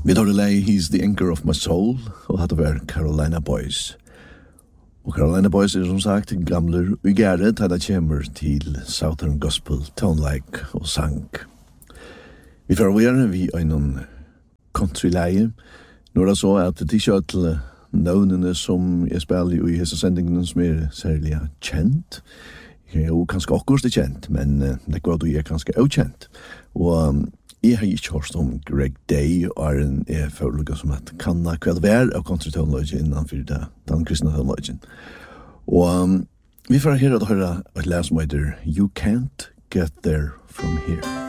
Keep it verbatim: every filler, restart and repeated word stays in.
Vi tar det lei He's the Anchor of My Soul, og hadde vært Carolina Boys. Og Carolina Boys er som sagt gamler og gære til det kommer til Southern Gospel, tonelike og sang. Vi får være vi er noen country-leie. Nå er det så at det ikke er til navnene som jeg spiller i hese sendingene som er særlig kjent. Jeg er jo kanskje akkurat kjent, men det går at du er kanskje også kjent. Og um, jeg har ikke hørt om Greg Day, og er en er følger som at kan ha hva det være av country-tonelage innenfor det, den kristne tonelagen. Og um, vi får her å høre et les som heter You Can't Get There From Here.